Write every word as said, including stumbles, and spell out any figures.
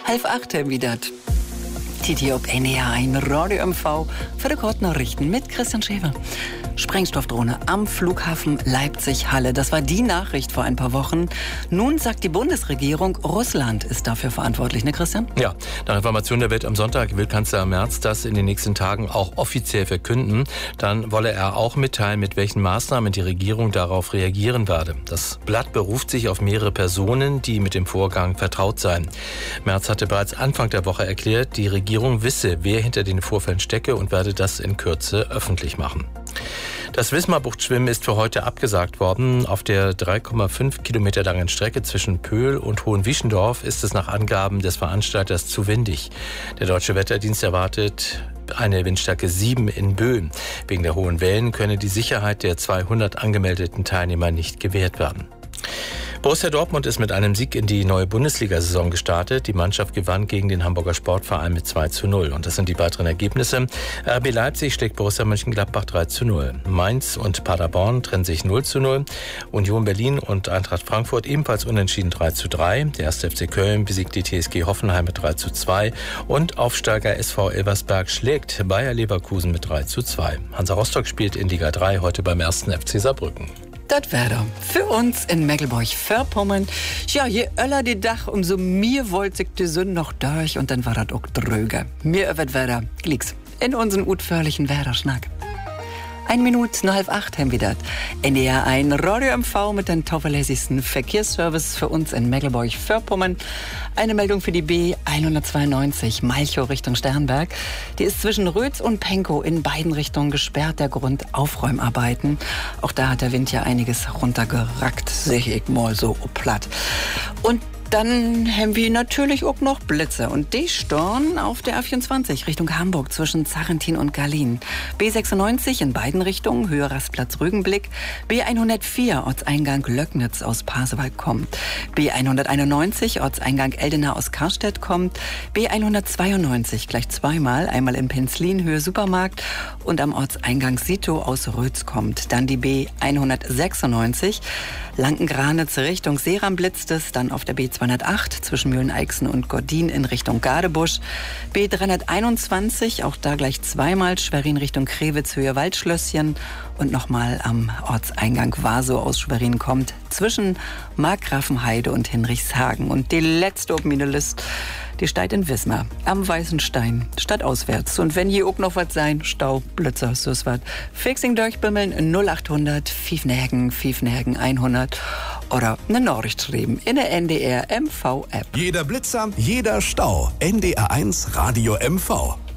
Halb acht wieder. Titi ob N D R ein Radio M V für die Kurznachrichten mit Christian Schäfer. Sprengstoffdrohne am Flughafen Leipzig-Halle. Das war die Nachricht vor ein paar Wochen. Nun sagt die Bundesregierung, Russland ist dafür verantwortlich, ne Christian? Ja, nach Information der Welt am Sonntag will Kanzler Merz das in den nächsten Tagen auch offiziell verkünden. Dann wolle er auch mitteilen, mit welchen Maßnahmen die Regierung darauf reagieren werde. Das Blatt beruft sich auf mehrere Personen, die mit dem Vorgang vertraut seien. Merz hatte bereits Anfang der Woche erklärt, die Regierung wisse, wer hinter den Vorfällen stecke und werde das in Kürze öffentlich machen. Das Wismar-Buchtschwimmen ist für heute abgesagt worden. Auf der drei Komma fünf Kilometer langen Strecke zwischen Pöhl und Hohenwieschendorf ist es nach Angaben des Veranstalters zu windig. Der Deutsche Wetterdienst erwartet eine Windstärke sieben in Böen. Wegen der hohen Wellen könne die Sicherheit der zweihundert angemeldeten Teilnehmer nicht gewährt werden. Borussia Dortmund ist mit einem Sieg in die neue Bundesliga-Saison gestartet. Die Mannschaft gewann gegen den Hamburger Sportverein mit zwei zu null. Und das sind die weiteren Ergebnisse. R B Leipzig schlägt Borussia Mönchengladbach drei zu null. Mainz und Paderborn trennen sich null zu null. Union Berlin und Eintracht Frankfurt ebenfalls unentschieden drei zu drei. Der erste F C Köln besiegt die T S G Hoffenheim mit drei zu zwei. Und Aufsteiger S V Elversberg schlägt Bayer Leverkusen mit drei zu zwei. Hansa Rostock spielt in Liga drei heute beim ersten F C Saarbrücken. Das wäre für uns in Mecklenburg-Vorpommern. Ja, je öller die Dach, umso mehr wollt sich die Sonne noch durch und dann war das auch dröger. Mir wird Wetter, glieks in unseren utförlichen Wetterschnack. Ein Minute, nur halb acht haben wir das. N D R ein Radio M V mit den zuverlässigsten Verkehrsservice für uns in Mecklenburg-Vorpommern. Eine Meldung für die B hundertzweiundneunzig Malchow Richtung Sternberg. Die ist zwischen Rötz und Penkow in beiden Richtungen gesperrt. Der Grund Aufräumarbeiten. Auch da hat der Wind ja einiges runtergerackt, sehe ich mal so platt. Und dann haben wir natürlich auch noch Blitze. Und die storn auf der A vierundzwanzig Richtung Hamburg zwischen Zarrentin und Garlin. B sechsundneunzig in beiden Richtungen, Höhe Rastplatz Rügenblick. B hundertvier Ortseingang Löcknitz aus Pasewalk kommt. B hunderteinundneunzig Ortseingang Eldena aus Karstedt kommt. B hundertzweiundneunzig gleich zweimal, einmal in Penzlin, Höhe Supermarkt und am Ortseingang Sito aus Rötz kommt. Dann die B hundertsechsundneunzig Lankengranitz Richtung Seram blitzt es, dann auf der B zweihundertacht zwischen Mühlen-Eichsen und Gordin in Richtung Gadebusch. B dreihunderteinundzwanzig, auch da gleich zweimal, Schwerin Richtung Krewitz, Höhe Waldschlösschen und nochmal am Ortseingang Waso aus Schwerin kommt zwischen Markgrafenheide und Hinrichshagen. Und die letzte auf meiner Liste, die steht in Wismar am Weißen Stein, stadtauswärts. Und wenn hier auch noch was sein, Stau, Blitzer, so was. Fixing durchbimmeln null achthundert, Fiefnägen, Fiefnägen hundert oder eine Nachricht schreiben in der N D R M V App. Jeder Blitzer, jeder Stau. N D R eins Radio M V.